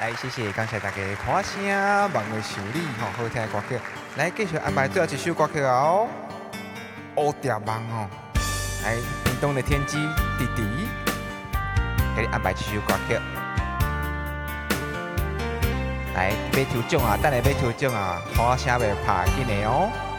来，谢谢，感谢大家看声，望为想你吼，好听的歌曲。来，继续安排最后一首歌曲哦，乌蝶梦哦。来，屏东的天机弟弟，给你安排一首歌曲。来，买抽奖啊，等下买抽奖啊，好声袂拍紧的哦。